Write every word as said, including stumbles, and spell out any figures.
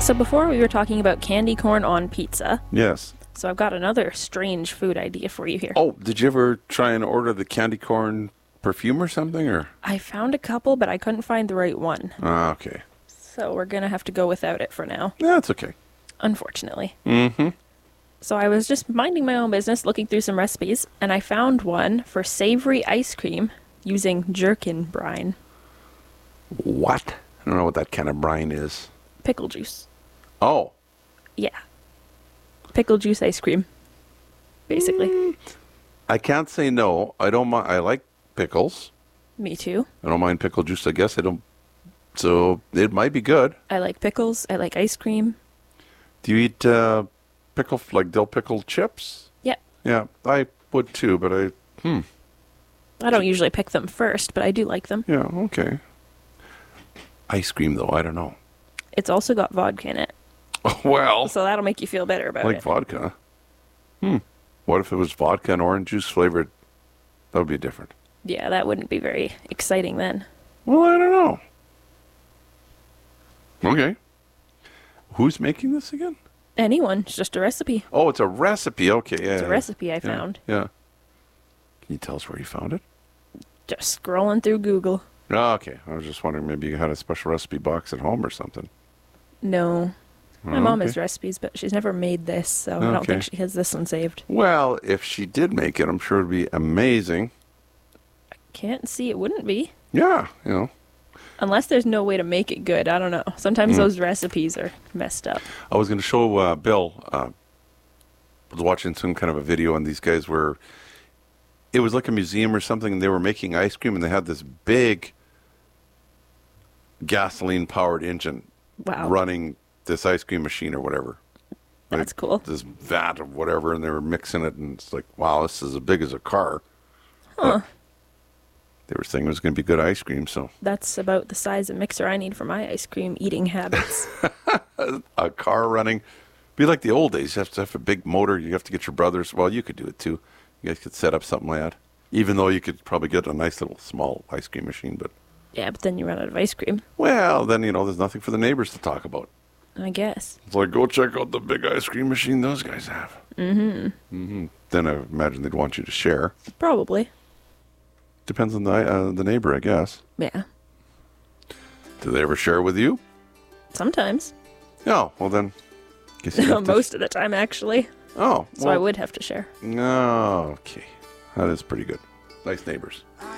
So before we were talking about candy corn on pizza. Yes. So I've got another strange food idea for you here. Oh, did you ever try and order the candy corn perfume or something? Or I found a couple, but I couldn't find the right one. Ah, okay. So we're going to have to go without it for now. Yeah, it's okay. Unfortunately. Mm-hmm. So I was just minding my own business, looking through some recipes, and I found one for savory ice cream using gherkin brine. What? I don't know what that kind of brine is. Pickle juice. Oh. Yeah. Pickle juice ice cream. Basically. Mm, I can't say no. I don't mind. I like pickles. Me too. I don't mind pickle juice, I guess. I don't. So it might be good. I like pickles. I like ice cream. Do you eat uh, pickle, like dill pickle chips? Yeah. Yeah, I would too, but I, hmm. I don't usually pick them first, but I do like them. Yeah, okay. Ice cream, though, I don't know. It's also got vodka in it. Well, So that'll make you feel better about like it. vodka. Hmm. What if it was vodka and orange juice flavored? That would be different. Yeah, that wouldn't be very exciting then. Well, I don't know. Okay. Who's making this again? Anyone. It's just a recipe. Oh, it's a recipe. Okay, yeah. It's a yeah. recipe I Yeah, found. Yeah. Can you tell us where you found it? Just scrolling through Google. Oh, okay. I was just wondering, maybe you had a special recipe box at home or something. No. My Oh, mom okay. has recipes, but she's never made this, so I don't Okay. think she has this one saved. Well, if she did make it, I'm sure it'd be amazing. Can't see it wouldn't be. Yeah, you know. Unless there's no way to make it good. I don't know. Sometimes Hmm. those recipes are messed up. I was going to show uh, Bill. Uh, was watching some kind of a video, and these guys were. It was like a museum or something, and they were making ice cream, and they had this big gasoline-powered engine Wow. running this ice cream machine or whatever. That's cool. This vat of whatever, and they were mixing it, and it's like, wow, this is as big as a car. Huh. But they were saying it was going to be good ice cream, so That's about the size of mixer I need for my ice cream eating habits. a car running, be like the old days. You have to have a big motor. You have to get your brothers. Well, you could do it too. You guys could set up something like that. Even though you could probably get a nice little small ice cream machine, but Yeah, but then you run out of ice cream, well, then you know there's nothing for the neighbors to talk about. I guess. It's like, go check out the big ice cream machine those guys have. Mm-hmm. Mm-hmm. Then I imagine they'd want you to share. Probably. Depends on the uh, the neighbor, I guess. Yeah. Do they ever share with you? Sometimes. No. Well, then. Guess you have to- Most of the time, actually. Oh. So I well, would have to share. No. Okay. That is pretty good. Nice neighbors.